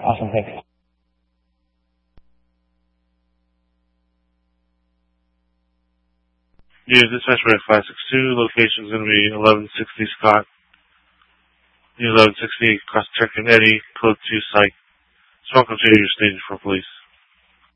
Awesome, thanks. Yeah, dispatch rate 562. Location's going to be 1160 Scott. 1160 cross check and Eddie, code 2 psych. Welcome to your station for police.